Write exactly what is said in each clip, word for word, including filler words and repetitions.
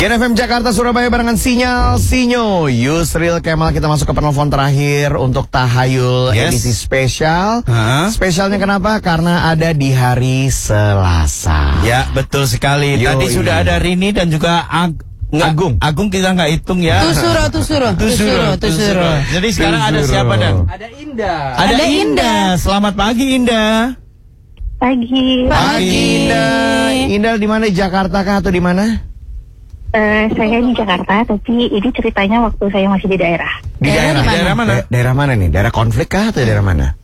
Gen F M Jakarta Surabaya barengan Sinyal Sinyo Yusril Kemal. Kita masuk ke penelpon terakhir untuk Tahayul yes. edisi spesial. huh? Spesialnya kenapa? Karena ada di hari Selasa. Ya betul sekali. Yo, Tadi iya. sudah ada Rini dan juga Ag Agung. Agung kita nggak hitung ya. Tusuro, tusuro, tusuro, tusuro. Jadi sekarang ada siapa dan? Ada Indah. Ada, Ada Indah. Indah. Selamat pagi Indah. Pagi. Pagi Indah. Indah di mana? Jakarta kah atau di mana? Uh, saya di Jakarta, tapi ini ceritanya waktu saya masih di daerah. Di daerah, Daerah mana? daerah mana? Da- daerah mana nih? Daerah konflik kah atau daerah mana?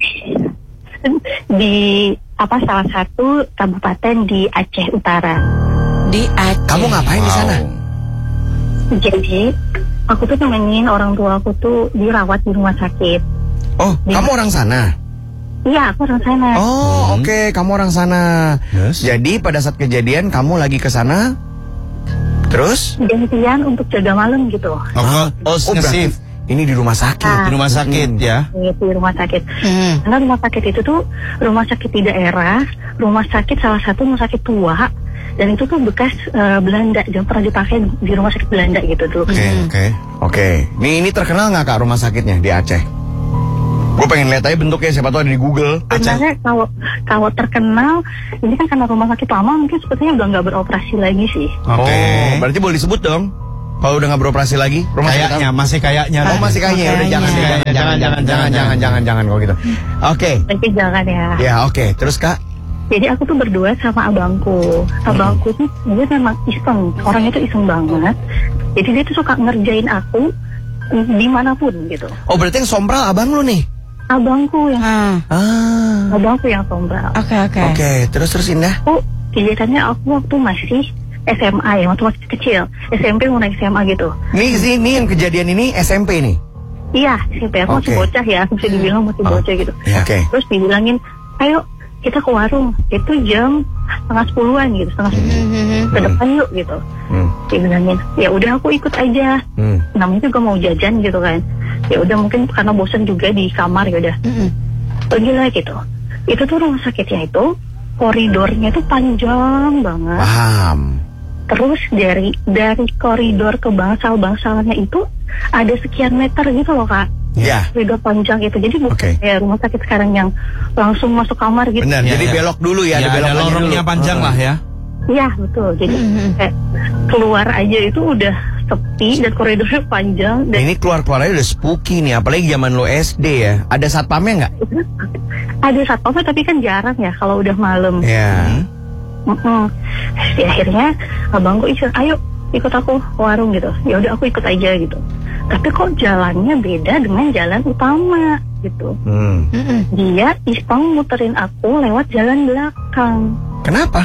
Di apa salah satu kabupaten di Aceh Utara. Di Aceh. Kamu ngapain di sana? Jadi aku tuh nemenin orang tua aku tuh dirawat di rumah sakit. Oh, Di- kamu orang sana? Iya, aku orang sana. Oh, Hmm. oke, okay. Kamu orang sana. Yes. Jadi pada saat kejadian kamu lagi ke sana? Terus? Gantian untuk jaga malam gitu. Oh, Ah, oh, oh berarti nge-shift ini di rumah sakit. Ah. di rumah sakit Hmm. ya. Di rumah sakit. Hmm. Karena rumah sakit itu tuh rumah sakit di daerah, rumah sakit salah satu rumah sakit tua, dan itu tuh bekas eh, Belanda, yang pernah dipakai di rumah sakit Belanda gitu tuh. Oke, oke. Oke. Ini ini terkenal nggak Kak rumah sakitnya di Aceh? Gue pengen lihat aja bentuknya, siapa tahu ada di Google. Sebenarnya kalau kalau terkenal ini kan karena rumah sakit lama mungkin sepertinya udah nggak beroperasi lagi sih. Oke. Oh, berarti boleh disebut dong. Kalau udah nggak beroperasi lagi, rumah sakit Kayaknya apa? masih kayaknya. Oh, masih kayaknya. Ya udah Kayaknya. jangan, jangan, jangan, jangan, jangan, jangan, jangan, jangan, jangan kalau gitu. Oke. Tapi jangan ya. Ya, oke. Terus Kak? Jadi aku tuh berdua sama abangku. Abangku tuh dia memang iseng, orangnya tuh iseng banget. Jadi dia tuh suka ngerjain aku dimanapun gitu. Oh, berarti yang sompral abang lu nih? Abangku yang Ah, Ah. abangku yang sombral. oke oke. Oke, terus terus Indah. Aku kegiatannya aku waktu masih S M A ya, waktu masih kecil. S M P mau naik S M A gitu. Nih sih, ini yang kejadian ini S M P nih. Iya, S M P aku masih Oke. bocah ya, bisa dibilang masih Oh, bocah gitu. ya, oke. Terus dibilangin, ayo kita ke warung. Itu jam setengah sepuluhan gitu, setengah sepuluh. Ke depan yuk gitu. Hmm. Dibilangin, ya udah aku ikut aja. Hmm. Namanya juga mau jajan gitu kan. Ya udah mungkin karena bosan juga di kamar ya udah. Mm-mm. Pergilah gitu. Itu tuh rumah sakitnya itu koridornya tuh panjang banget. Paham. Terus dari dari koridor ke bangsal-bangsalnya itu ada sekian meter gitu loh Kak. Ya. Koridor panjang itu. Jadi bukan Oke. kayak rumah sakit sekarang yang langsung masuk kamar gitu. Benar. Ya, Jadi ya. belok dulu ya, Ya, ada belok ada lagi lorongnya dulu. panjang Ah. lah ya. Iya betul. Jadi Mhm. kayak keluar aja itu udah sepi dan koridornya panjang dan Ini keluar-keluar aja udah spooky nih, apalagi zaman lo S D ya. Ada satpamnya nggak? ada satpamnya tapi kan jarang ya kalau udah malam. Ya. Mm-mm. Ya, akhirnya abangku iseng, ayo ikut aku ke warung gitu. Ya udah aku ikut aja gitu. Tapi kok jalannya beda dengan jalan utama gitu. Hmm. Mm-mm. Dia iseng muterin aku lewat jalan belakang. Kenapa?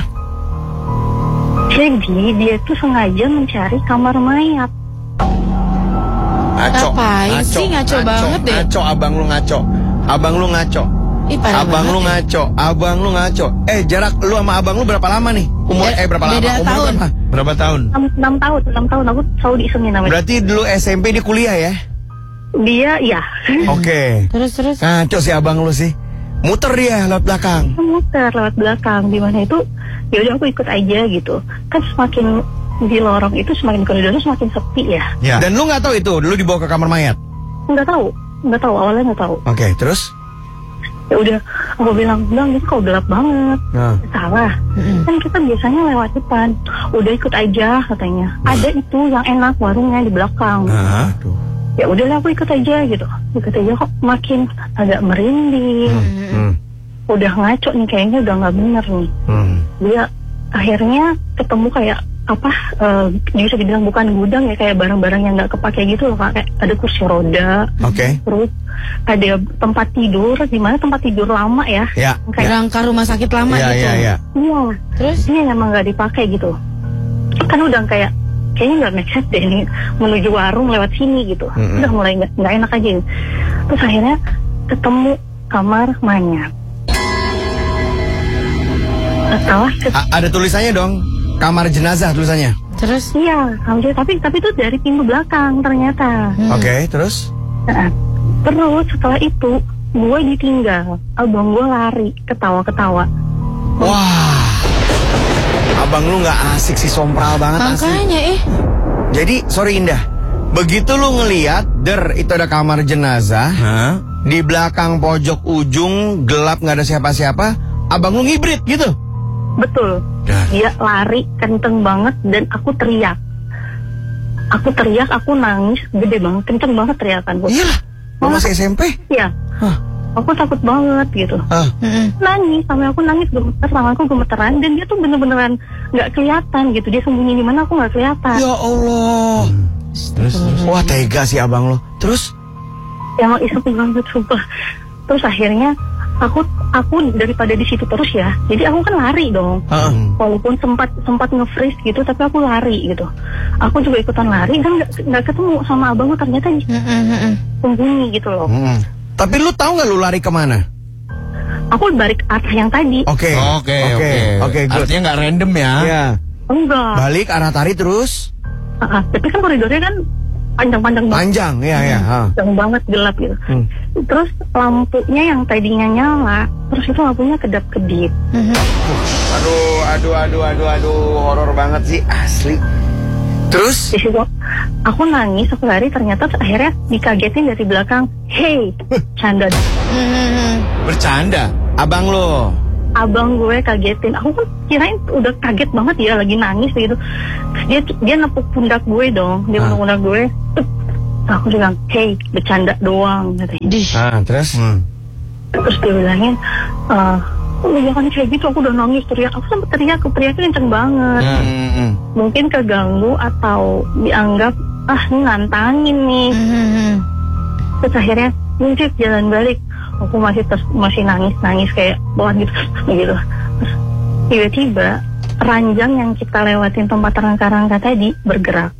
Jadi dia tuh sengaja mencari kamar mayat. Ngaco. Ngapain sih? Ngaco banget deh. Ngaco, abang lu ngaco. Abang lu ngaco. Ih, parah Abang banget lu ya. ngaco. Abang lu ngaco. Eh, jarak lu sama abang lu berapa lama nih? Umur Beda- eh berapa lama? beda Umur tahun. berapa? Berapa tahun? enam tahun, enam tahun aku selalu diisengin namanya. Berarti dulu S M P di kuliah ya? Dia ya. Oke. Terus terus. Ngaco si abang lu sih. Muter dia lewat belakang. Muter lewat belakang di mana itu ya udah aku ikut aja gitu. Kan semakin di lorong itu semakin koridornya semakin sepi ya. Ya. Dan lu nggak tahu itu, dulu dibawa ke kamar mayat. Nggak tahu, nggak tahu awalnya nggak tahu. Oke, terus? Ya udah aku bilang, "Bang, ini kok gelap banget." Nah. Salah. Mm-mm. Kan kita biasanya lewat depan. Udah ikut aja katanya. Ada itu yang enak warungnya di belakang. Nah. Ya udahlah aku ikut aja gitu. Ikut aja kok makin agak merinding. Hmm. Udah ngaco nih kayaknya udah nggak bener nih. Hmm. Dia akhirnya ketemu kayak apa eh, bisa dibilang bukan gudang ya, kayak barang-barang yang nggak kepake gitu loh Kak. Kayak ada kursi roda, Oke. terus ada tempat tidur, di mana tempat tidur lama ya. Ya. Kayak Rangka rumah sakit lama Ya, gitu. ya, ya. iya, Terus? ini emang nggak dipakai gitu. Kan udah kayak kayaknya nggak make sense deh ini menuju warung lewat sini gitu. Mm-mm. Udah mulai nggak nggak enak aja. Terus akhirnya ketemu kamar mayat. Setelah A- ada tulisannya dong. Kamar jenazah tulisannya. Terus? iya, alhamdulillah, tapi tapi itu dari pintu belakang ternyata. Hmm. Oke, terus? Nah, terus setelah itu gue ditinggal, abang gue lari ketawa-ketawa. Wah. Abang lu nggak asik sih, sompral banget asli. Makanya eh Jadi sorry Indah, begitu lu ngeliat der itu ada kamar jenazah, Hah? di belakang pojok ujung gelap nggak ada siapa-siapa, abang lu ngibrit gitu. Betul. Dan. Dia lari kenceng banget dan aku teriak. Aku teriak, aku nangis gede banget, kenceng banget teriakan. Iya lah, lu masih S M P? Iya. Hah. Aku takut banget gitu. Ah. Nangis, sampai aku nangis gemeter, sama aku gemeteran dan dia tuh bener-beneran nggak kelihatan gitu. Dia sembunyi di mana aku nggak kelihatan. Ya Allah. Terus, terus. Wah tega sih abang lo. Terus? Emang iseng banget sumpah. Terus akhirnya aku aku daripada di situ terus ya. Jadi aku kan lari dong. Heeh. Walaupun sempat sempat nge-freeze gitu, tapi aku lari gitu. Aku juga ikutan lari dan nggak nggak ketemu sama abangku, ternyata sembunyi gitu loh. Hmm. Tapi lu tahu nggak lu lari kemana? Aku balik arah yang tadi. Oke. Oke, oke. Oke, good. Artinya nggak random ya? Ya. Enggak. Balik arah tari terus. Ah, ah. Tapi kan koridornya kan panjang-panjang banget. Panjang, ya ya. Ha. Panjang banget, gelap gitu. Hmm. Terus lampunya yang tadinya nyala, terus itu lampunya kedap-kedip. Aduh, aduh, aduh, aduh, aduh, horor banget sih asli. Terus? Di situ aku nangis, aku lari, ternyata akhirnya dikagetin dari belakang. Hey, canda. Bercanda? Abang lo. Abang gue kagetin. Aku kan kirain udah kaget banget ya, lagi nangis gitu. Dia dia nepuk pundak gue dong, dia Ah. nepuk pundak gue. Tuh. Aku bilang, hey, bercanda doang katanya. Ah, terus? Hmm. Terus dia bilangin, eh, oh, jangan kayak gitu, aku udah nangis teriak. Aku sempet teriak, aku teriaknya kenceng banget. Hmm, hmm. Mungkin keganggu atau dianggap, ah ini nantangin nih. Terus akhirnya muncul jalan balik. Aku masih terus masih nangis nangis kayak bawah gitu gitu. Terus tiba-tiba ranjang yang kita lewatin tempat rangka-rangka tadi bergerak.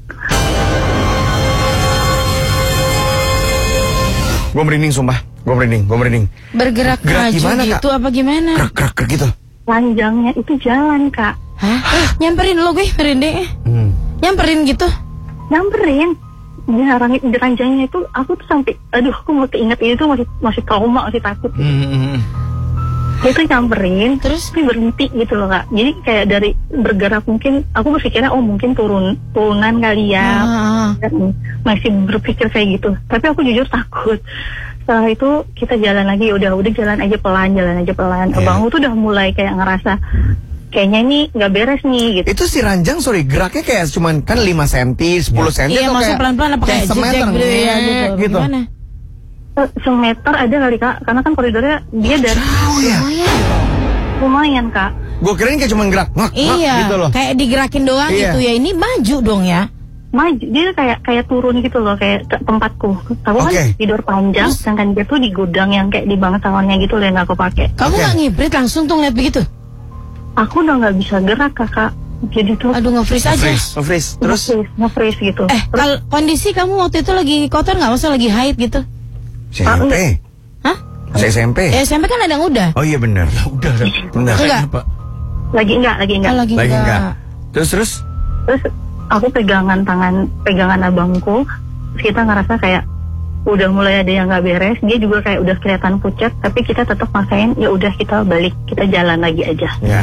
Gue merinding sumpah, gue merinding, gue merinding. Bergerak Gerak maju gimana, Kak? gitu apa gimana? Gerak, gerak, gerak gitu. Ranjangnya itu jalan, Kak. Hah? Nyamperin lo gue merinding. Hmm. Nyamperin gitu. Nyamperin. Di ranjang, di ranjangnya itu aku tuh sampai, aduh, aku mau keinget ini tuh masih masih trauma, masih takut. Hmm. Dia tuh nyamperin, Terus? tapi berhenti gitu loh, Kak. Jadi kayak dari bergerak mungkin, aku berpikirnya oh mungkin turun turunan kali ya. Ah. Dan masih berpikir kayak gitu. Tapi aku jujur takut. Setelah itu kita jalan lagi, udah udah jalan aja pelan, jalan aja pelan. Yeah. Abangku tuh udah mulai kayak ngerasa kayaknya ini nggak beres nih gitu. Itu si ranjang, sorry, geraknya kayak cuman kan lima senti, sepuluh senti Iya, atau maksudnya kayak pelan-pelan apa kayak semeter zigzag gitu ya gitu. gitu. Gimana? Eh, Semeter ada kali, Kak, karena kan koridornya dia dari Oh ya, Lumayan. lumayan, Kak. gue kirain kayak cuman gerak, ngak, ngak, Iya, gitu loh. kayak digerakin doang Iya. gitu ya. Ini maju dong ya. Maju, dia kayak kayak turun gitu loh, kayak ke tempatku. Aku Oke. kan tidur panjang, sedangkan dia tuh di gudang yang kayak di bangsawannya gitu loh yang aku pakai. Kamu Oke. nggak ngibrit langsung tuh ngeliat begitu? Aku udah nggak bisa gerak, Kakak. Jadi tuh Aduh nge-freeze aja. Oh, freeze. Terus? nge-freeze, nge-freeze gitu. Eh, kalau kondisi kamu waktu itu lagi kotor nggak? Masa lagi haid gitu? Si S M P. Hah? Si S M P. Ya S M P kan ada yang udah. Oh iya benar. Udah, udah. Benar. Enggak. Pak. Lagi enggak, lagi enggak. Oh, lagi, Lagi enggak. enggak. Terus terus? Terus aku pegangan tangan, pegangan abangku. Terus kita ngerasa kayak udah mulai ada yang nggak beres. Dia juga kayak udah kelihatan pucat, tapi kita tetap maksain. Ya udah kita balik, kita jalan lagi aja. Ya.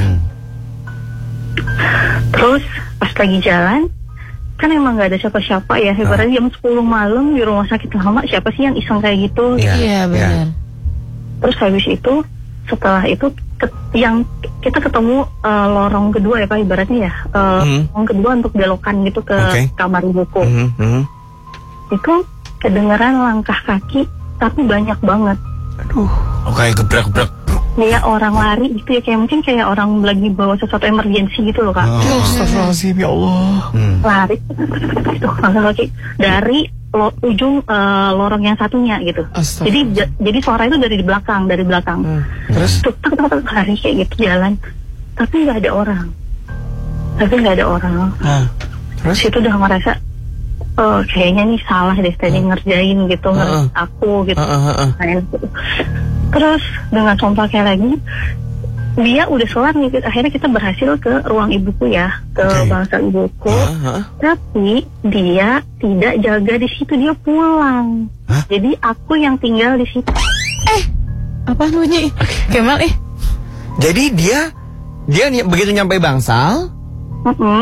Terus pas lagi jalan, kan emang nggak ada siapa-siapa ya. Ibaratnya jam sepuluh malam di rumah sakit lama, siapa sih yang iseng kayak gitu? Iya. Iya benar. Terus habis itu, setelah itu ke- yang kita ketemu eh, lorong kedua ya Pak, ibaratnya ya. Eh, Hmm. Lorong kedua untuk belokan gitu ke Oke. kamar ibuku. Mhm, mhm. Itu kedengeran langkah kaki, tapi banyak banget. Oh, kayak gebrak-gebrak. Kayak orang lari gitu ya, kayak mungkin kayak orang lagi bawa sesuatu emergency gitu loh Kak. Astagfirullahaladzim, ya Allah. Hmm. Lari, itu langkah kaki dari lo- ujung eh, lorong yang satunya gitu. Astaga. Jadi ja- jadi suara itu dari belakang, dari belakang. Terus? Tuk, tuk, tuk, tuk, lari kayak gitu jalan, tapi nggak ada orang, tapi nggak ada orang. Ah. Terus? Terus itu udah ngerasa, oh kayaknya nih salah deh tadi ngerjain gitu, ngerjain aku gitu. Ah, ah, ah, ah. Main gitu. Terus dengan sompaknya lagi, dia udah kelar nih. Akhirnya kita berhasil ke ruang ibuku ya, ke Oke. bangsa ibuku. Ah, ah. Tapi dia tidak jaga di situ, dia pulang. Hah? Jadi aku yang tinggal di situ. Apa bunyi? Kemal eh. Jadi dia dia ny- begitu nyampe bangsal, Mm-mm.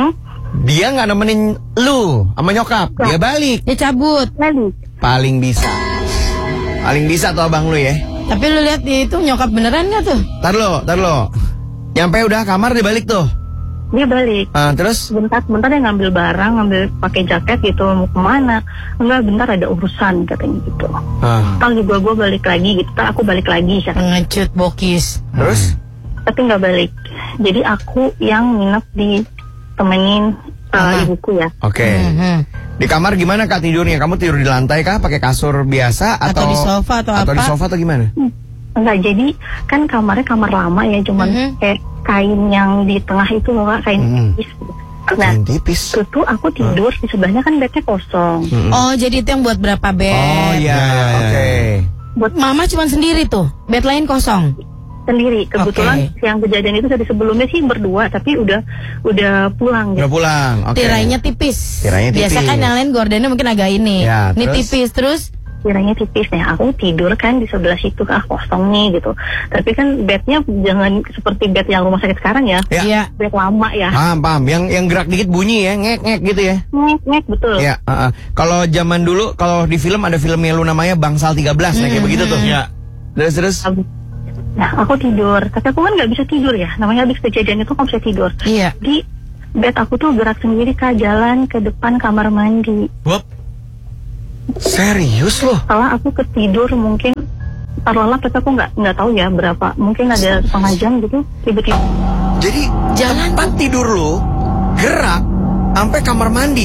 Dia nggak nemenin lu sama nyokap, dia balik. Dia cabut. Balik. Paling bisa. Paling bisa tuh abang lu ya. Tapi lu lihat itu nyokap beneran nggak tuh? Tar lo, tar lo. Nyampe udah kamar dia balik tuh. Dia balik. Ah, terus? Bentar, bentar dia ngambil barang, ngambil pakai jaket gitu, mau kemana? Enggak, bentar ada urusan katanya gitu. Ah. Ntar juga gue balik lagi gitu, ntar aku balik lagi katanya. Ngecut bokis. Terus? Tapi nggak balik. Jadi aku yang nginep ditemenin uh, ibuku ya. Oke. Mhm. Di kamar gimana Kak tidurnya? Kamu tidur di lantai kah? Pakai kasur biasa atau Atau di sofa atau atau apa? di sofa atau gimana? Enggak, jadi kan kamarnya kamar lama ya, cuman Mhm. kayak kain yang di tengah itu loh Kak, kain Mhm. tipis. Nah, Kain tipis. itu tuh aku tidur di sebelahnya kan bednya kosong. Oh, jadi itu yang buat berapa bed? Oh iya, Ya, ya, ya. oke. Buat Mama cuma sendiri tuh, bed lain kosong. sendiri. Kebetulan Oke. yang kejadian itu dari sebelumnya sih berdua, tapi udah udah pulang Udah gitu. pulang. Oke. Tirainya tipis. Tirainya Biasa tipis. kan yang lain gordennya mungkin agak ini. Ya, ini terus? tipis terus. Kiranya tipis. Nah, aku tidur kan di sebelah situ, ah kosong nih gitu. Tapi kan bednya jangan seperti bed yang rumah sakit sekarang ya. Ya. Iya. Bed lama ya. Paham, paham. Yang yang gerak dikit bunyi ya, ngek-ngek gitu ya. Ngek, ngek, betul. Ya, uh, uh. Kalau zaman dulu, kalau di film ada filmnya lu namanya Bangsal tiga belas, nah kayak begitu tuh. Ya. Terus terus. Nah, aku tidur. Tapi aku kan nggak bisa tidur ya. Namanya habis kejadian itu aku bisa tidur. Iya. Di bed aku tuh gerak sendiri Kak, jalan ke depan kamar mandi. Wop. Serius loh? Setelah aku ketidur mungkin taruhlah, tapi aku nggak nggak tahu ya berapa. Mungkin ada setengah jam gitu. Tiba-tiba Jadi Jalan tempat tidur lu gerak sampai kamar mandi.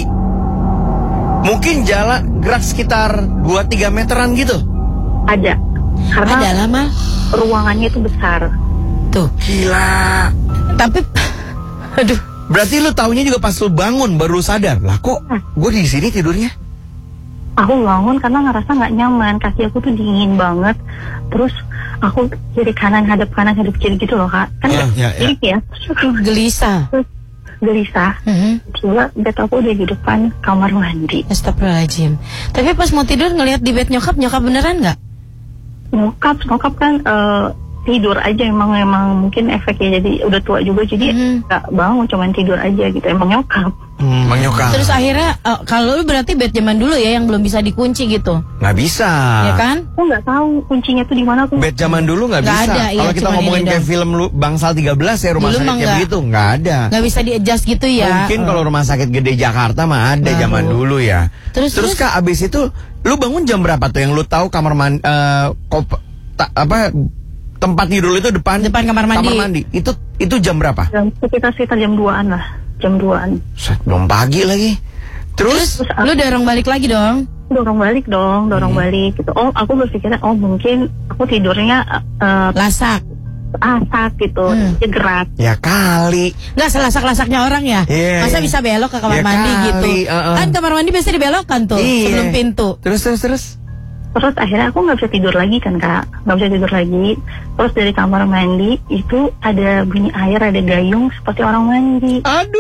Mungkin jalan gerak sekitar dua tiga meteran gitu. ada. Karena Ada lama. ruangannya itu besar. Tuh. Gila. Tapi aduh. Berarti lu taunya juga pas lu bangun baru lu sadar. Lah kok gue di sini tidurnya? Aku bangun karena ngerasa nggak nyaman, kaki aku tuh dingin banget. Terus aku kiri kanan hadap kanan hadap kiri gitu loh Kak. Kan Ah, ya, ya. kiri ya. Gelisah. Terus gelisah. Mhm. Tiba bed aku udah di depan kamar mandi. Astagfirullahaladzim. Tapi pas mau tidur ngelihat di bed nyokap, nyokap beneran nggak? Nyokap, nyokap kan eh, tidur aja, emang emang mungkin efek ya, jadi udah tua juga jadi Mhm. nggak bangun, cuman tidur aja gitu, emang nyokap. Hmm, Bang Nyokap. Terus akhirnya eh, kalau lu berarti bed zaman dulu ya yang belum bisa dikunci gitu, Nggak bisa. ya kan? Aku nggak tahu kuncinya tuh di mana aku. Bed zaman dulu nggak Nggak bisa. ada, iya, Kalau kita cuman ngomongin ini kayak doang. film lu Bangsal tiga belas ya rumah Dulu sakit mah kayak nggak. begitu nggak ada. Nggak bisa di-adjust gitu ya. Mungkin kalau rumah sakit gede Jakarta mah ada Baru. zaman dulu ya. Terus, terus terus? Kak abis itu lu bangun jam berapa tuh yang lu tahu kamar mandi eh, kop- ta- apa tempat tidur lu itu depan Depan kamar mandi. Itu itu jam berapa? Jam sekitar sekitar jam duaan lah, jam duaan. Set, belum pagi lagi. Terus, Terus lu dorong balik lagi dong. Dorong balik dong, dorong balik gitu. Oh, aku berpikirnya oh mungkin aku tidurnya eh Lasak. asak gitu, Hmm. dia gerak. ya kali. Nggak selasak-lasaknya orang ya. Iya, Masa iya. bisa belok ke kamar Ya mandi kali, gitu. uh-uh. Kan kamar mandi biasa dibelokkan tuh Iya. sebelum pintu. Terus terus terus. Terus akhirnya aku nggak bisa tidur lagi kan Kak, nggak bisa tidur lagi. Terus dari kamar mandi itu ada bunyi air, ada gayung seperti orang mandi.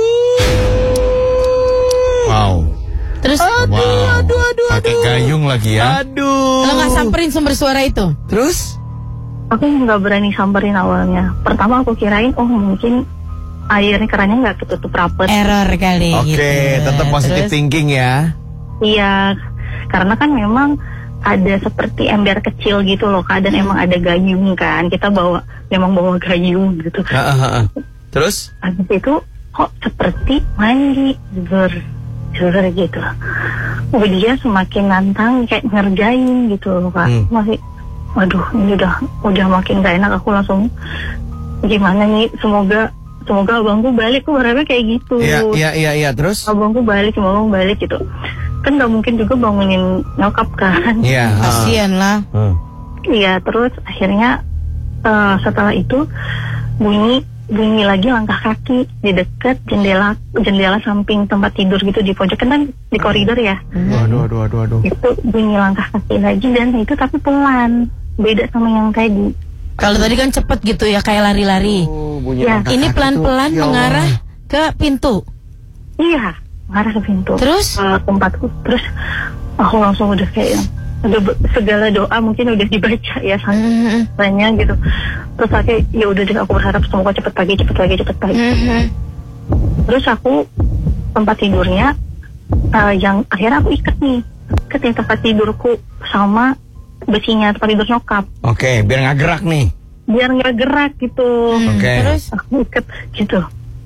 Aduh. Wow. Terus Wow. aduh, aduh, Pakai aduh. gayung lagi ya. Aduh. lo nggak samperin sumber suara itu? Terus? Aku nggak berani samperin awalnya. Pertama aku kirain oh mungkin airnya kerannya nggak ketutup rapet. Error kali Oke, gitu. tetap positive Terus, thinking ya. Iya, karena kan memang ada seperti ember kecil gitu loh Kak, dan emang ada gayung kan. Kita bawa, memang bawa gayung gitu. Heeh, heeh. Terus? Habis itu kok seperti mandi, ber, ber gitu. Oh dia semakin nantang kayak ngerjain gitu loh Kak. Hmm. Masih, waduh ini udah udah makin gak enak. Aku langsung gimana nih, semoga semoga abangku balik. Aku berharapnya kayak gitu. Iya, iya, iya, iya. Terus? Abangku balik, abangku balik gitu. Kan gak mungkin juga bangunin nyokap kan. Iya. heeh. kasian lah. Hmm. Iya, terus akhirnya eh, setelah itu bunyi bunyi lagi langkah kaki di dekat jendela jendela samping tempat tidur gitu di pojok kan di koridor ya. Aduh, aduh, aduh, aduh. Itu bunyi langkah kaki lagi dan itu tapi pelan, beda sama yang tadi. Kalau tadi kan cepet gitu ya kayak lari-lari. Oh, bunyi Ya, langkah Ini kaki pelan-pelan tuh. Ya Allah. mengarah ke pintu. Iya, mengarah ke pintu. Terus? Ke tempatku. Terus aku langsung udah kayak yang udah be- segala doa mungkin udah dibaca ya Mhm. banyak gitu. Terus aku ya udah deh, aku berharap semoga cepet pagi, cepet pagi, cepet pagi. Mhm. Terus aku tempat tidurnya uh, yang akhirnya aku ikat nih, ikat nih tempat tidurku sama besinya tempat tidur nyokap. Oke, okay, biar nggak gerak nih. Biar nggak gerak gitu. Hmm, Oke. Okay. Terus aku ikat gitu.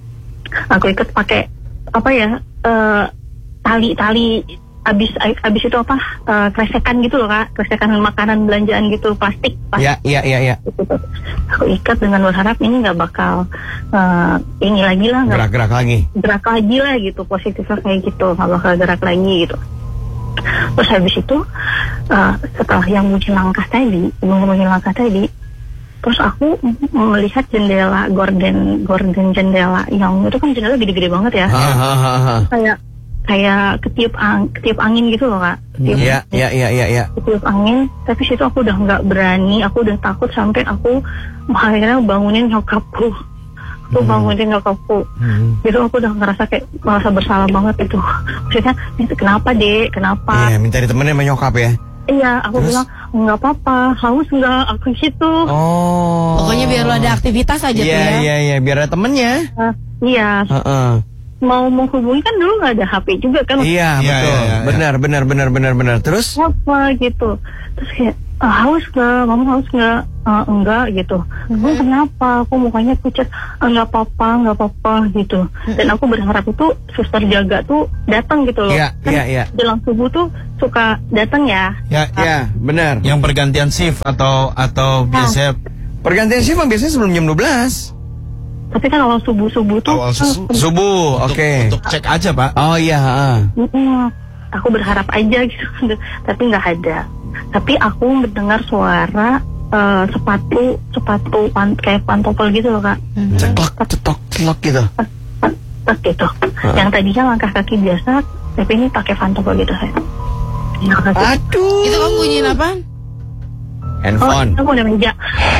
Aku ikat pakai apa ya? Uh, tali-tali abis abis itu apa? Uh, kresekan gitu loh Kak, kresekan makanan belanjaan gitu, plastik. Iya, iya, iya, iya. Aku ikat dengan berharap ini nggak bakal uh, ini lagi lah, nggak gerak-gerak lagi. Gerak lagi lah gitu, positifnya kayak gitu, nggak bakal gerak lagi gitu. Terus habis itu uh, setelah yang bunyi langkah tadi, bunyi langkah tadi, terus aku melihat jendela gorden, gorden jendela yang itu kan jendela gede-gede banget ya, kayak kayak ketiup ang, ketiup angin gitu loh Kak. Iya, iya, iya, iya, iya. Ketiup angin, tapi situ aku udah nggak berani, aku udah takut sampai aku akhirnya bangunin nyokapku. Aku bangunin nyokapku. Hmm. Gitu aku udah ngerasa kayak merasa bersalah banget itu. Maksudnya, itu kenapa dek? Kenapa? Iya, minta ditemenin sama nyokap ya? Iya, aku Terus? bilang nggak apa-apa, haus nggak? Aku gitu. Oh. pokoknya biar lo ada aktivitas aja Iya, tuh ya. iya, iya, biar ada temennya. Uh, iya. Uh-uh. Mau menghubungi kan dulu nggak ada H P juga kan? Iya, Iya, betul. iya, iya. Benar, benar, benar, benar, benar. Terus? Apa gitu? Terus kayak ah, haus nggak? Mama haus nggak? Uh, enggak gitu. Mm-hmm. Aku kenapa? Aku mukanya pucat. Ah, nggak apa-apa, nggak apa-apa gitu. Dan aku berharap itu suster jaga tuh datang gitu loh. Iya, Kan iya, iya. jelang subuh tuh suka datang ya. Ya, Iya, benar. yang bergantian shift atau atau biasanya Pergantian shift mah biasanya sebelum jam dua belas. Tapi kan awal subuh subuh tuh. awal susu Subuh, oke. untuk, untuk cek aja Pak. Oh iya, heeh. Mm-mm. Aku berharap aja gitu, tapi nggak ada. Tapi aku mendengar suara uh, sepatu, sepatu pan, kayak pantopel gitu loh Kak. Ceklok, cetok, ceklok gitu. Tak gitu. Yang tadinya langkah kaki biasa, tapi ini pakai pantopel gitu saya. Langkah kaki. Aduh. Itu kamu bunyiin apa? Handphone. Oh, aku udah meja.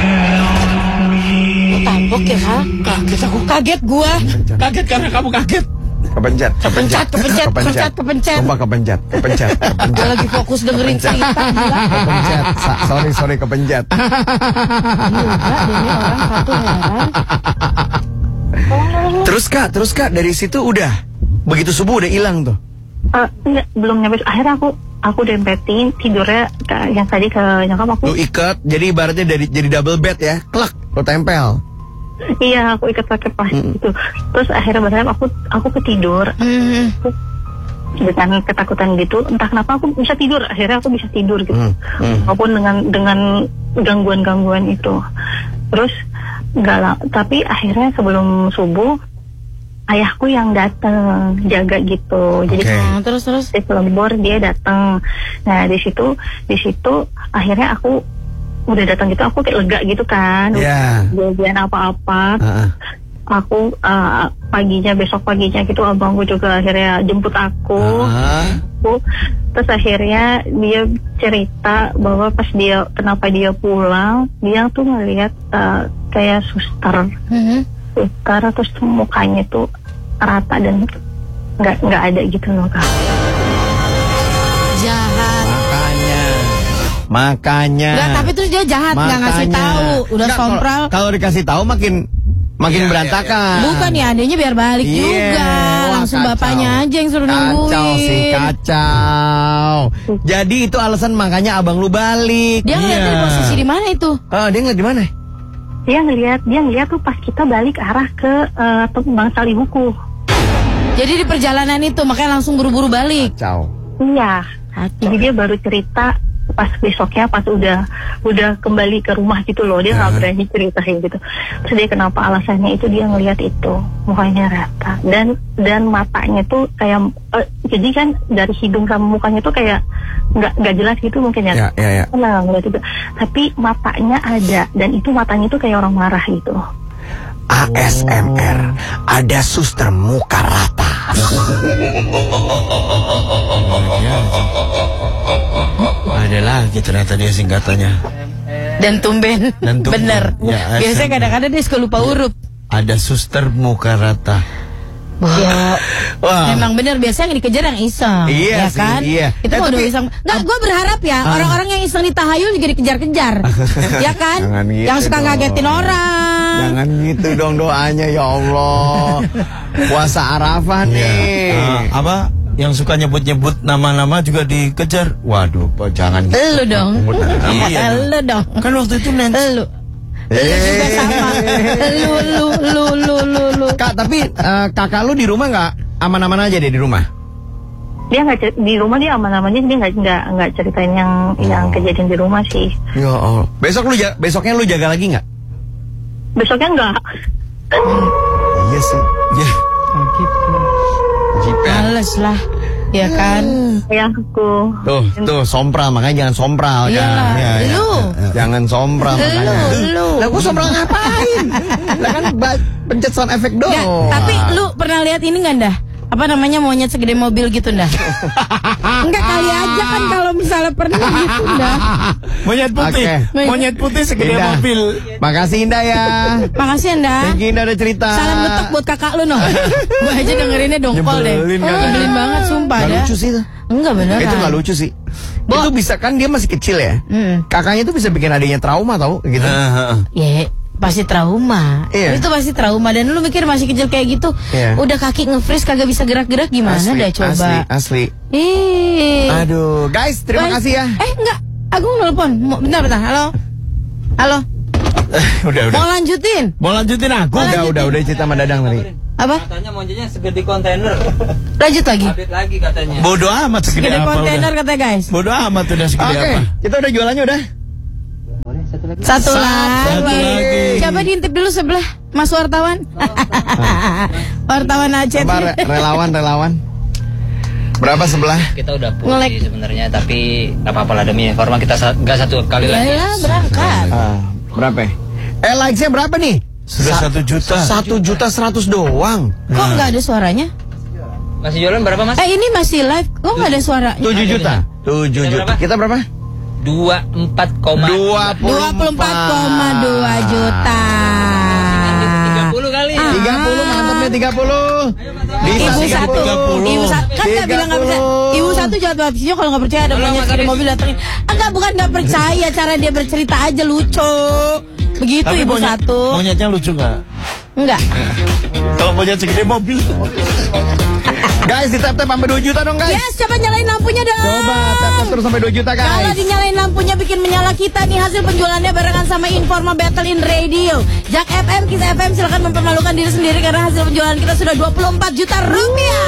Oh, tampok ya Kak? Kaget aku, kaget gua. Kaget karena kamu kaget. Kepencet, Kepencet, kepencet, kepencet, kepencet. Sumpah kepencet, kepencet, Gua kepencet. lagi fokus dengerin cerita. Gila. Kepencet. Sa- sorry, sorry kepencet. Juga deh nih orang satu heran. Terus Kak, terus Kak dari situ udah begitu subuh udah hilang tuh. Uh, enggak, belum nyampe. Akhirnya aku aku dempetin tidurnya ke, yang tadi ke nyokap aku. Lu ikat, jadi ibaratnya dari jadi double bed ya. Klak, lu tempel. Iya, aku ikat pakai plastik Mm. gitu. Terus akhirnya berharap aku aku ketidur. Hmm. Dengan ketakutan gitu, entah kenapa aku bisa tidur. Akhirnya aku bisa tidur gitu, Hmm, hmm. walaupun dengan dengan gangguan-gangguan itu. Terus enggak lah, tapi akhirnya sebelum subuh ayahku yang datang jaga gitu. Jadi Oke. Nah, terus terus. di Lembor dia datang. Nah di situ di situ akhirnya aku udah datang gitu, aku kayak lega gitu kan. Iya. Jangan apa-apa. Heeh. Aku uh, paginya besok paginya gitu abangku juga akhirnya jemput aku. Heeh. Aku terus akhirnya dia cerita bahwa pas dia kenapa dia pulang dia tuh ngelihat uh, kayak suster Hmm. suster terus tuh mukanya tuh rata dan nggak nggak ada gitu loh Kak. Jahat. Makanya. Makanya. Enggak, tapi terus dia jahat, nggak ngasih Makanya. tahu. Udah Nggak, kalau- sompral. Kalau dikasih tahu makin makin Iya, berantakan. Bukan ya, adanya biar balik Iya, juga. wah, Langsung kacau. bapaknya aja yang suruh nungguin. Kacau sih, kacau. Jadi itu alasan makanya abang lu balik. Dia ngeliatnya di posisi di mana itu? Ah, dia ngeliat di mana? Dia ngelihat dia ngelihat tuh pas kita balik arah ke uh, Bang Salibuku. Jadi di perjalanan itu makanya langsung buru-buru balik. Kacau. Iya. Kacau. Jadi dia baru cerita pas besoknya pas udah udah kembali ke rumah gitu loh, dia nggak berani ceritain gitu. Terus dia kenapa alasannya itu dia ngelihat itu mukanya rata dan dan matanya tuh kayak eh, jadi kan dari hidung sama mukanya tuh kayak nggak nggak jelas gitu mungkin ya. Ya, ya, ya. Nah, ngeliat itu. Tapi matanya ada dan itu matanya tuh kayak orang marah gitu. A S M R, ada suster muka rata. Ada lagi ternyata dia singkatannya. Dan tumben. Dan tumben. Bener. Ya, Biasanya asem. kadang-kadang dia suka lupa huruf. Ada suster muka rata. Ya, Wah. memang bener biasanya yang dikejar yang iseng, Iya ya sih, kan? iya. Itu Eh, mau udah tapi- iseng. Nggak, gue berharap ya orang-orang yang iseng di tahayul juga dikejar-kejar, ya kan? Jangan gitu Yang suka dong. ngagetin orang, Jangan gitu dong doanya ya Allah. Puasa Arafah nih. Uh, apa? Yang suka nyebut-nyebut nama-nama juga dikejar. Waduh, po, jangan. Lu dong. Iya. Lu dong. Kan waktu itu Nancy. Lu. Lu juga sama. Lu lu lu lu lu lu. Kak, tapi uh, kakak lu di rumah nggak aman-aman aja deh di rumah? Dia nggak di rumah, dia aman-amannya, dia nggak nggak nggak ceritain yang oh. yang kejadian di rumah sih. Ya Allah. Besok lu besoknya lu jaga lagi nggak? Besoknya nggak. Iya sih. Ya. Males lah, ya kan? Ya aku. Tuh, tuh sompral, makanya jangan sompral kan. Iyalah, Ya, ya. lu. Jangan sompral makanya. Lu, lu. Lah gua sompral ngapain? Lah kan pencet sound effect doang. Nggak, tapi lu pernah lihat ini nggak dah? Apa namanya monyet segede mobil gitu dah? Enggak, kali aja kan kalau misalnya pernah gitu dah. Monyet putih, okay. Monyet putih segede Indah. mobil. Makasih Indah ya. Makasih Anda. Thank you Indah udah cerita. Salam getok buat kakak lu noh. Gua aja dengerinnya dongkol deh. Nyebelin, kan? Nyebelin banget sumpah Gak dah. lucu sih itu. Enggak beneran. Itu gak lucu sih. Bo. Itu bisa kan dia masih kecil ya. Hmm. Kakaknya tuh bisa bikin adiknya trauma tau gitu. Ya, pasti trauma. Iya. Itu pasti trauma. Dan lu mikir masih kecil kayak gitu, Iya. udah kaki nge-freeze kagak bisa gerak-gerak gimana Asli, dah coba. Asli, asli. Ih. Aduh, guys, terima Guys, kasih ya. Eh enggak, Agung nelpon. Mau- Bentar, bentar. Halo. Halo. Udah, udah. Mau lanjutin? Mau lanjutin aku? Mau Udah, lanjutin. udah, udah cerita sama Dadang tadi. Apa? Katanya monyetnya segede kontainer. Lanjut lagi. Update lagi katanya. Bodoh amat segede Gede apa kontainer udah. katanya guys. Bodoh amat udah segede Oke, apa. kita udah jualannya udah. Satu Satu lagi. lagi. Coba diintip dulu sebelah Mas wartawan. Wartawan Aceh. Coba re- relawan, relawan. Berapa sebelah? Kita udah full Ngelek. sih sebenarnya, tapi nggak apa-apa lah demi informan kita sa- nggak satu kali lagi. Yalah berangkat. Ah, berapa? Eh, likes-nya berapa nih? Sudah Sa- satu juta. Satu juta seratus doang. Kok nggak ada suaranya? Masih jualan berapa mas? Eh ini masih live. Kok nggak ada suaranya? Tujuh juta. Tujuh Kita juta. berapa? Kita berapa? Dua empat koma Dua Dua puluh empat koma dua juta. tiga puluh kali. Ah. Tiga puluh, mantapnya tiga puluh. Bisa Ibu tiga satu, puluh. ibu satu kan nggak bilang nggak percaya. Ibu satu jawab habisnya kalau nggak percaya ada Halo, monyet Mas di Aris. mobil datengin. Enggak, bukan nggak percaya, cara dia bercerita aja lucu. Begitu Tapi ibu monyet- satu. Monyetnya lucu nggak? Enggak. Kalau monyet segede mobil. Guys, di tap-tap sampai dua juta dong, guys. Yes, coba nyalain lampunya dong. Coba tap-tap terus sampai dua juta, Kalau guys. dinyalain lampunya bikin menyala kita nih, hasil penjualannya barengan sama Informa Battle in Radio. Jak F M, Kiss F M, silakan mempermalukan diri sendiri karena hasil penjualan kita sudah dua puluh empat juta rupiah.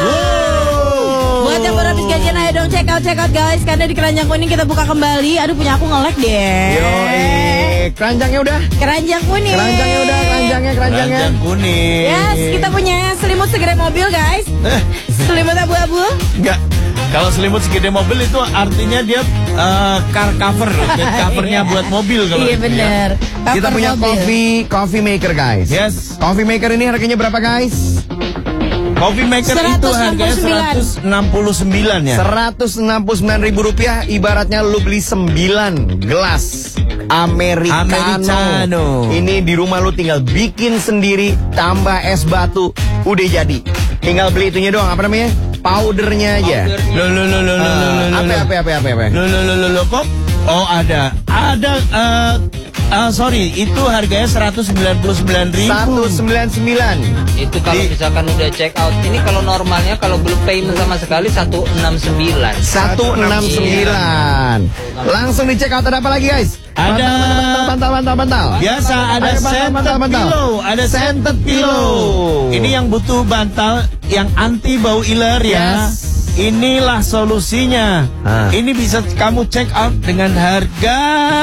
Buat yang baru habis gajian, ayo dong check out check out guys, karena di keranjang kuning kita buka kembali. Aduh, punya aku nge-lag deh. Yo, eh, keranjangnya udah. Keranjang kuning. Keranjangnya udah, keranjangnya, keranjangnya. Keranjang kuning. Yes, kita punya selimut segede mobil guys. Eh, Selimut abu-abu. enggak. Kalau selimut segede mobil itu artinya dia eh, car cover, bed covernya buat mobil kalau Iya gitu ya. bener. Kita Cover punya mobil. coffee coffee maker, guys. Yes. Coffee maker ini harganya berapa, guys? Coffee maker itu harganya seratus enam puluh sembilan ya. seratus enam puluh sembilan ribu rupiah, ibaratnya lu beli sembilan gelas Americano. Americano. Ini di rumah lu tinggal bikin sendiri, tambah es batu, udah jadi. Tinggal beli itunya doang, apa namanya? Powdernya aja. Lo lo lo lo lo lo lo Ah, lo. apa apa apa apa apa. Lo lo lo lo lo kok? Oh ada, ada. eh eh, sorry, itu harganya seratus sembilan puluh sembilan ribu. seratus sembilan puluh sembilan. Itu kalau Di- misalkan udah check out. Ini kalau normalnya kalau belum payment sama sekali seratus enam puluh sembilan. seratus enam puluh sembilan. Langsung dicek out, ada apa lagi, guys? Ada- bantal bantal bantal bantal. Biasa ada Ayo, bantal, scented bantal, bantal. pillow, ada scented pillow. Ini yang butuh bantal yang anti bau iler ya. Yes. Inilah solusinya. Ah. Ini bisa kamu check out dengan harga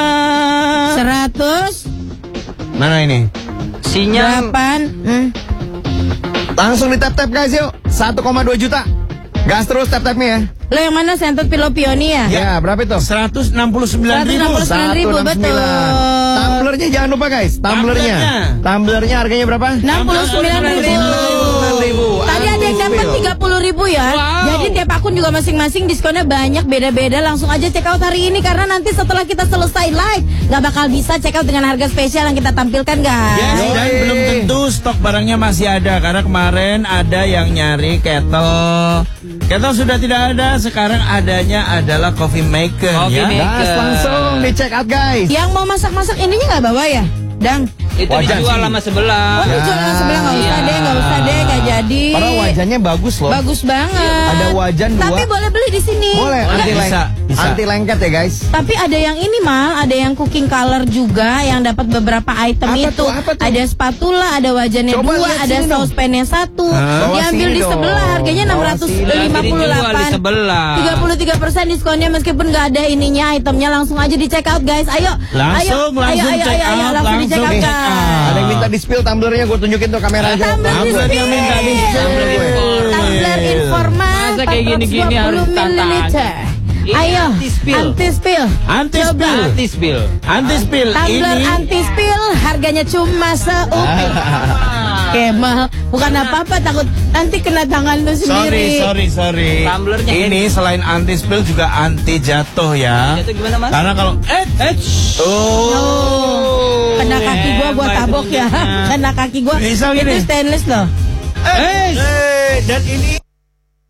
Seratus mana ini? Sinyal delapan. Hmm. Langsung di tap-tap, guys, yuk. satu koma dua juta. Gas terus tap-tapnya ya. Lo yang mana scented pillow Pioni ya? Ya, berapa itu? seratus enam puluh sembilan ribu. seratus enam puluh sembilan ribu, betul. Tumblernya jangan lupa, guys. Tumblernya. Tumblernya harganya berapa? enam puluh sembilan ribu. sembilan ribu. Tadi ada yang dapat tiga puluh ribu ya. Jadi tiap akun juga masing-masing diskonnya banyak, beda-beda. Langsung aja check out hari ini karena nanti setelah kita selesai live nggak bakal bisa check out dengan harga spesial yang kita tampilkan, guys. Yes, dan Yoi. belum tentu stok barangnya masih ada karena kemarin ada yang nyari kettle. Kettle sudah tidak ada, sekarang adanya adalah coffee maker Coffee ya. maker. Gas langsung di check out, guys. Yang mau masak-masak ininya nggak bawa ya, Dang? Itu Wajan dijual sih. sama sebelah. Oh, dijual sama sebelah nggak usah Iya. deh, nggak usah deh, nggak jadi. Padahal wajannya bagus loh. Bagus banget. Ada wajan dua. Tapi boleh beli di sini. Boleh, Boleh, anti, bisa, leng- bisa. anti lengket ya guys. Tapi ada yang ini mal, ada yang cooking color juga yang dapat beberapa item Apa itu. tuh, apa tuh? Ada spatula, ada wajannya Coba dua, lihat ada sini dong. saucepannya satu. Bawa Diambil sini di dong. sebelah, harganya enam Bawa ratus sini. lima puluh Dijual di delapan. sebelah. tiga puluh tiga persen diskonnya meskipun nggak ada ininya itemnya, langsung aja di check out guys. Ayo. Langsung, ayo, langsung ayo, check ayo, ayo, out, langsung di check langsung out check guys. out. Ada yang minta di spill tumblernya, gue tunjukin tuh kameranya. Tumbler di Tumbler yang minta di spill. tumbler Informa. Tumbler Informa Masa kayak gini-gini harus empat ratus dua puluh mililiter. Ini Ayo, anti spill. anti spill. Anti Coba. spill. Anti spill. Anti spill Tumbler ini. anti spill harganya cuma seupil. Kemal, bukan apa-apa, takut nanti kena tangan lu Sorry, sendiri. sorry, sorry. Tumblernya Ini selain anti spill juga anti jatuh ya. Jatuh gimana, Mas? Karena kalau eh eh shh. Oh, kena kaki gua, gua Hebat tabok ya. tunjuknya. Kena kaki gua. Bisa gini. Itu stainless loh. Eh, eh, dan ini